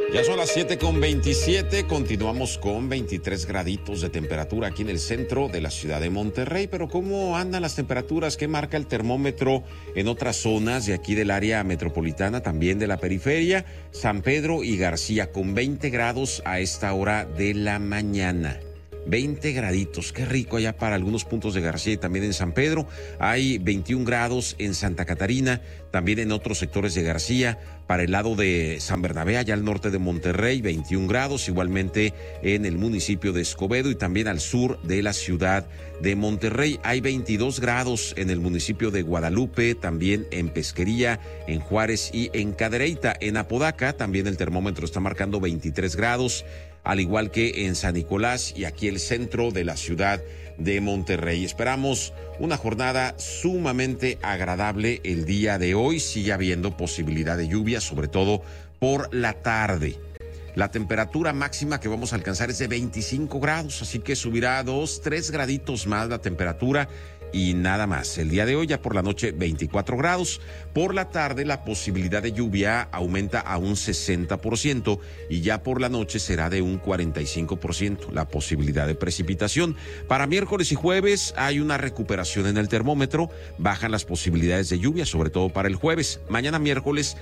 Ya son las 7:27, continuamos con 23 graditos de temperatura aquí en el centro de la ciudad de Monterrey, pero ¿cómo andan las temperaturas? ¿Qué marca el termómetro en otras zonas de aquí del área metropolitana, también de la periferia? San Pedro y García con 20 grados a esta hora de la mañana. 20 graditos, qué rico allá para algunos puntos de García y también en San Pedro. Hay 21 grados en Santa Catarina, también en otros sectores de García. Para el lado de San Bernabé, allá al norte de Monterrey, 21 grados, igualmente en el municipio de Escobedo y también al sur de la ciudad de Monterrey. Hay 22 grados en el municipio de Guadalupe, también en Pesquería, en Juárez y en Cadereyta. En Apodaca también el termómetro está marcando 23 grados, al igual que en San Nicolás y aquí el centro de la ciudad de Monterrey. Esperamos una jornada sumamente agradable el día de hoy. Sigue habiendo posibilidad de lluvia, sobre todo por la tarde. La temperatura máxima que vamos a alcanzar es de 25 grados, así que subirá 2-3 graditos más la temperatura y nada más. El día de hoy ya por la noche 24 grados. Por la tarde la posibilidad de lluvia aumenta a un 60% y ya por la noche será de un 45% la posibilidad de precipitación. Para miércoles y jueves hay una recuperación en el termómetro, bajan las posibilidades de lluvia, sobre todo para el jueves. Mañana miércoles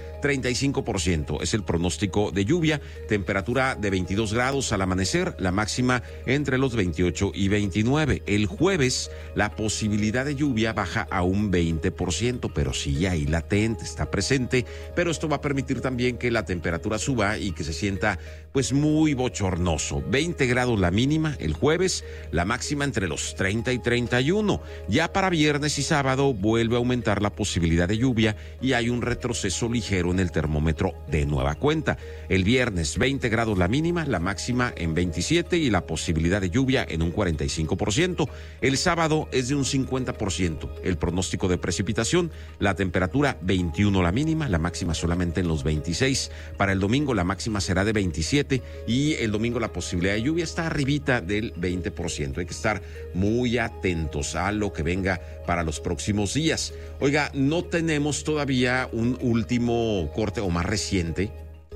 35% es el pronóstico de lluvia, temperatura de 22 grados al amanecer, la máxima entre los 28 y 29. El jueves la posibilidad de lluvia baja a un 20%, pero sigue ahí latente, está presente, pero esto va a permitir también que la temperatura suba y que se sienta pues muy bochornoso. 20 grados la mínima el jueves, la máxima entre los 30 y 31. Ya para viernes y sábado vuelve a aumentar la posibilidad de lluvia y hay un retroceso ligero en el termómetro de nueva cuenta. El viernes 20 grados la mínima, la máxima en 27 y la posibilidad de lluvia en un 45%. El sábado es de un 50% el pronóstico de precipitación, la temperatura 21 la mínima, la máxima solamente en los 26. Para el domingo la máxima será de 27 y el domingo la posibilidad de lluvia está arribita del 20%. Hay que estar muy atentos a lo que venga para los próximos días. Oiga, no tenemos todavía un último corte o más reciente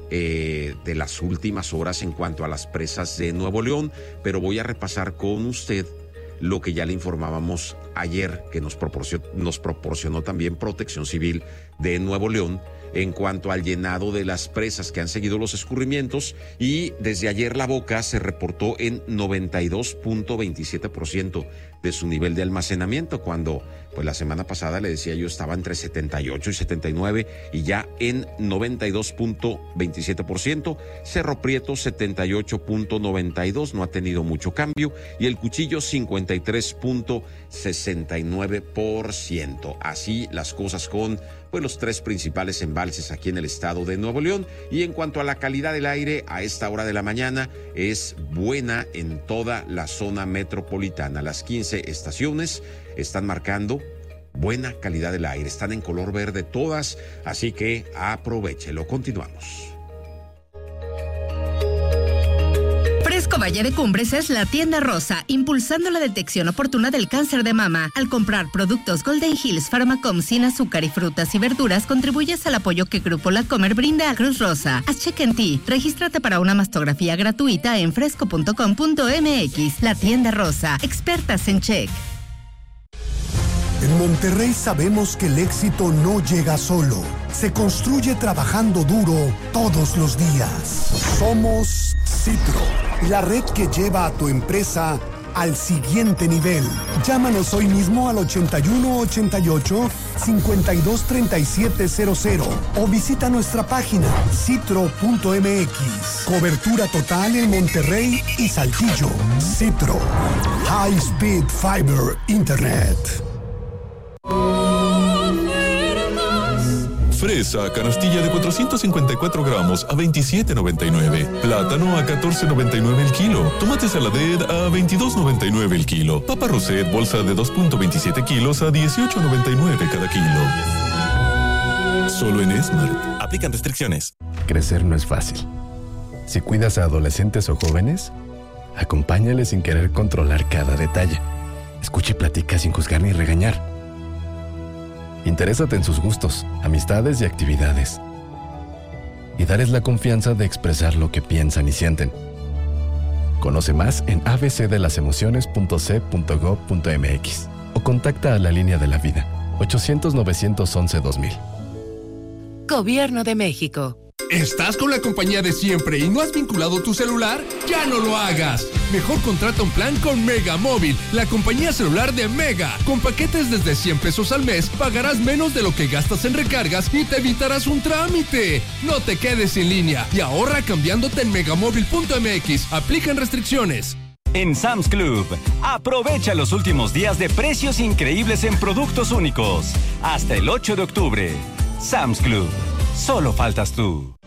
de las últimas horas en cuanto a las presas de Nuevo León, pero voy a repasar con usted lo que ya le informábamos ayer, que nos proporcionó también Protección Civil de Nuevo León en cuanto al llenado de las presas que han seguido los escurrimientos, y desde ayer La Boca se reportó en 92.27% de su nivel de almacenamiento, cuando pues la semana pasada le decía yo estaba entre 78 y 79 y ya en 92.27%. Cerro Prieto 78.92, no ha tenido mucho cambio, y el Cuchillo 53.69%. Así las cosas con pues los tres principales embalses aquí en el estado de Nuevo León. Y en cuanto a la calidad del aire, a esta hora de la mañana es buena en toda la zona metropolitana. Las 15 estaciones están marcando buena calidad del aire, están en color verde todas, así que aprovéchelo. Continuamos. Fresco Valle de Cumbres es la tienda rosa, impulsando la detección oportuna del cáncer de mama. Al comprar productos Golden Hills Pharmacom sin azúcar y frutas y verduras, contribuyes al apoyo que Grupo La Comer brinda a Cruz Rosa. Haz check en ti. Regístrate para una mastografía gratuita en fresco.com.mx. La tienda rosa, expertas en check. En Monterrey sabemos que el éxito no llega solo, se construye trabajando duro todos los días. Somos Citro, la red que lleva a tu empresa al siguiente nivel. Llámanos hoy mismo al 8188-523700 o visita nuestra página citro.mx. Cobertura total en Monterrey y Saltillo. Citro, High Speed Fiber Internet. Fresa, canastilla de 454 gramos a $27.99. Plátano a $14.99 el kilo. Tomate saladet a $22.99 el kilo. Papa Roset, bolsa de 2.27 kilos a $18.99 cada kilo. Solo en Smart. Aplican restricciones. Crecer no es fácil. Si cuidas a adolescentes o jóvenes, acompáñales sin querer controlar cada detalle. Escucha y platica sin juzgar ni regañar. Interésate en sus gustos, amistades y actividades. y darles la confianza de expresar lo que piensan y sienten. Conoce más en abcdelasemociones.c.gov.mx o contacta a la Línea de la Vida, 800-911-2000. Gobierno de México. ¿Estás con la compañía de siempre y no has vinculado tu celular? ¡Ya no lo hagas! Mejor contrata un plan con Mega Móvil, la compañía celular de Mega. Con paquetes desde 100 pesos al mes, pagarás menos de lo que gastas en recargas y te evitarás un trámite. No te quedes sin línea y ahorra cambiándote en megamóvil.mx. Aplican restricciones. En Sam's Club, aprovecha los últimos días de precios increíbles en productos únicos. Hasta el 8 de octubre. Sam's Club. Solo faltas tú.